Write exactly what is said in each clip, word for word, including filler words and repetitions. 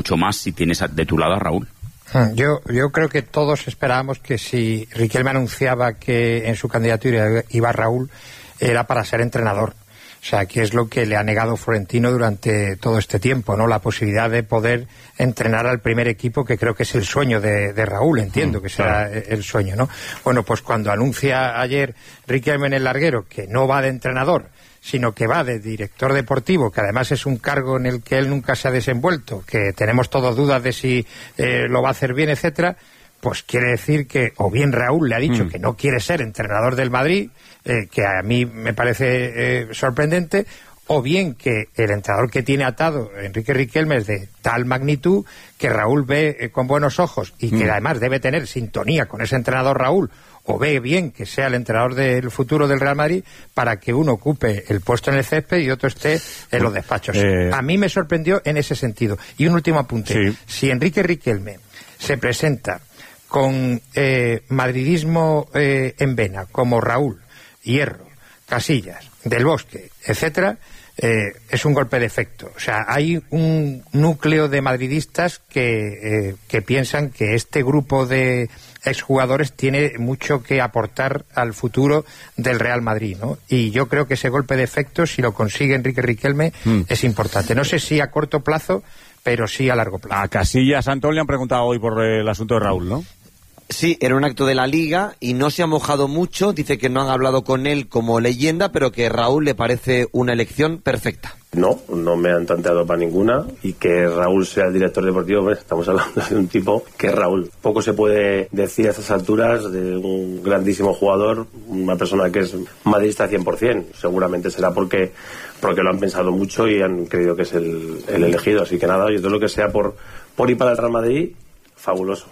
mucho más si tienes de tu lado a Raúl. Yo, yo creo que todos esperábamos que si Riquelme anunciaba que en su candidatura iba Raúl, era para ser entrenador. O sea, que es lo que le ha negado Florentino durante todo este tiempo, ¿no? La posibilidad de poder entrenar al primer equipo, que creo que es el sueño de, de Raúl, entiendo mm, que será claro. el sueño, ¿no? Bueno, pues cuando anuncia ayer Riquelme en el larguero que no va de entrenador, sino que va de director deportivo, que además es un cargo en el que él nunca se ha desenvuelto, que tenemos todos dudas de si eh, lo va a hacer bien, etcétera, pues quiere decir que o bien Raúl le ha dicho mm. que no quiere ser entrenador del Madrid, eh, que a mí me parece eh, sorprendente, o bien que el entrenador que tiene atado Enrique Riquelme es de tal magnitud que Raúl ve eh, con buenos ojos y mm. que además debe tener sintonía con ese entrenador Raúl, o ve bien que sea el entrenador del futuro del Real Madrid para que uno ocupe el puesto en el césped y otro esté en los despachos. Eh... A mí me sorprendió en ese sentido. Y un último apunte. Sí. Si Enrique Riquelme se presenta con eh, madridismo eh, en vena, como Raúl, Hierro, Casillas, Del Bosque, etcétera, eh, es un golpe de efecto. O sea, hay un núcleo de madridistas que, eh, que piensan que este grupo de exjugadores tiene mucho que aportar al futuro del Real Madrid, ¿no? Y yo creo que ese golpe de efecto, si lo consigue Enrique Riquelme, mm. es importante. No sé si a corto plazo, pero sí a largo plazo. A Casillas, Antón, le han preguntado hoy por el asunto de Raúl, ¿no? Sí, era un acto de la Liga y no se ha mojado mucho, dice que no han hablado con él como leyenda, pero que Raúl le parece una elección perfecta. No, no me han tanteado para ninguna, y que Raúl sea el director deportivo, pues estamos hablando de un tipo que es Raúl. Poco se puede decir a estas alturas de un grandísimo jugador, una persona que es madridista cien por ciento, seguramente será porque porque lo han pensado mucho y han creído que es el, el elegido, así que nada, yo todo lo que sea por, por ir para el Real Madrid, fabuloso.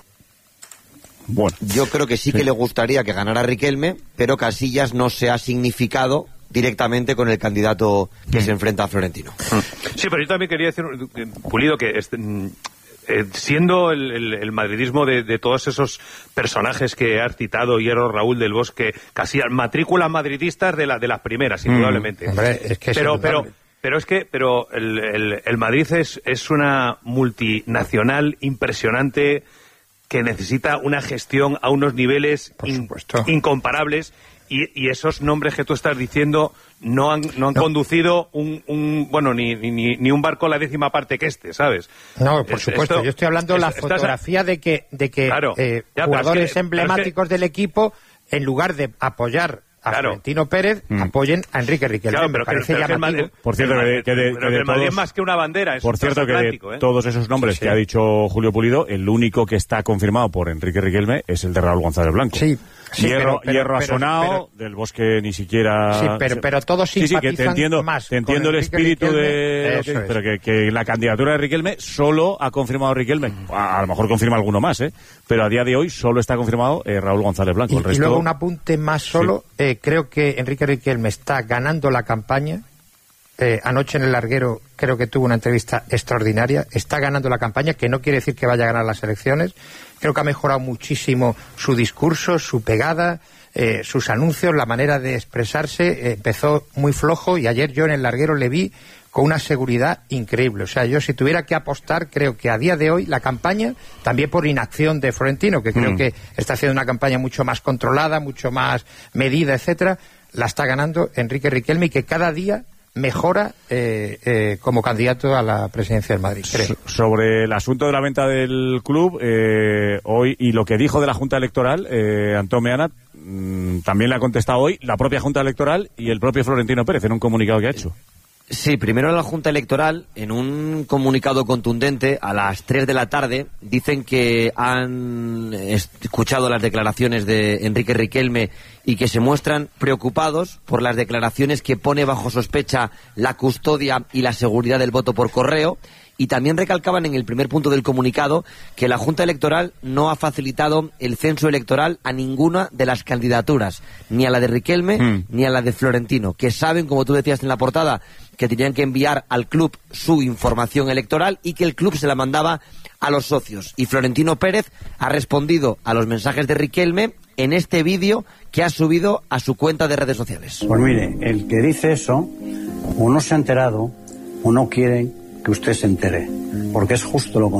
Bueno, yo creo que sí, sí que le gustaría que ganara Riquelme, pero Casillas no se ha significado directamente con el candidato que mm. se enfrenta a Florentino. Sí, pero yo también quería decir, Pulido, que este, eh, siendo el, el, el madridismo de, de todos esos personajes que has citado, Hierro, Raúl, Del Bosque, Casillas, matrículas madridistas de, la, de las primeras, indudablemente. Mm. Hombre, es que es pero, pero, pero es que pero el, el, el Madrid es, es una multinacional impresionante, que necesita una gestión a unos niveles in, incomparables, y, y esos nombres que tú estás diciendo no han, no han no. conducido un, un bueno ni, ni, ni un barco a la décima parte que este, ¿sabes? No, por es, supuesto, esto, yo estoy hablando de la fotografía de que, de que claro, eh, ya, jugadores es que, emblemáticos es que, del equipo, en lugar de apoyar a claro. Florentino Pérez, mm. apoyen a Enrique Riquelme. Claro, pero me parece que, llamativo. El, por cierto, que, que de, que de el Madrid es más que una bandera. Es por cierto, que de ¿eh? todos esos nombres sí, sí. que ha dicho Julio Pulido, el único que está confirmado por Enrique Riquelme es el de Raúl González Blanco. Sí. Sí, hierro, pero, pero, hierro ha pero, sonado, pero, Del Bosque ni siquiera... Sí, pero, pero todos simpatizan sí, sí, que te entiendo, más. Te entiendo el espíritu Riquelme, de... Que, pero que, que la candidatura de Riquelme solo ha confirmado Riquelme. A, a lo mejor confirma alguno más, ¿eh? Pero a día de hoy solo está confirmado eh, Raúl González Blanco. Y, el resto... y luego un apunte más solo. Sí. Eh, creo que Enrique Riquelme está ganando la campaña. Eh, anoche en el larguero creo que tuvo una entrevista extraordinaria. Está ganando la campaña, que no quiere decir que vaya a ganar las elecciones. Creo que ha mejorado muchísimo su discurso, su pegada, eh, sus anuncios, la manera de expresarse. Eh, empezó muy flojo y ayer yo en el larguero le vi con una seguridad increíble. O sea, yo si tuviera que apostar, creo que a día de hoy la campaña, también por inacción de Florentino, que creo mm. que está haciendo una campaña mucho más controlada, mucho más medida, etcétera, la está ganando Enrique Riquelme, y que cada día mejora eh, eh, como candidato a la presidencia del Madrid, creo. So- sobre el asunto de la venta del club, eh, hoy, y lo que dijo de la Junta Electoral, eh, Antón Meana, mmm, también le ha contestado hoy la propia Junta Electoral y el propio Florentino Pérez en un comunicado que ha hecho. Sí, primero la Junta Electoral, en un comunicado contundente, a las tres de la tarde, dicen que han escuchado las declaraciones de Enrique Riquelme y que se muestran preocupados por las declaraciones que pone bajo sospecha la custodia y la seguridad del voto por correo. Y también recalcaban en el primer punto del comunicado que la Junta Electoral no ha facilitado el censo electoral a ninguna de las candidaturas, ni a la de Riquelme mm. ni a la de Florentino, que saben, como tú decías en la portada, que tenían que enviar al club su información electoral y que el club se la mandaba a los socios. Y Florentino Pérez ha respondido a los mensajes de Riquelme en este vídeo que ha subido a su cuenta de redes sociales. Pues mire, el que dice eso, o no se ha enterado, o no quiere que usted se entere, porque es justo lo contrario.